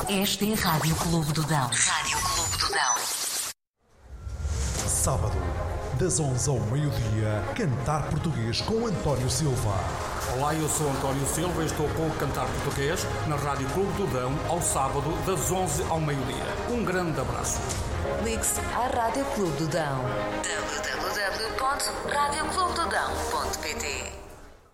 Esta é a Rádio Clube do Dão. Rádio Clube do Dão. Sábado, das 11 ao meio-dia, Cantar Português com António Silva. Olá, eu sou António Silva e estou com o Cantar Português na Rádio Clube do Dão ao sábado, das 11 ao meio-dia. Um grande abraço. Ligue-se à Rádio Clube do Dão. www.radioclubedodão.pt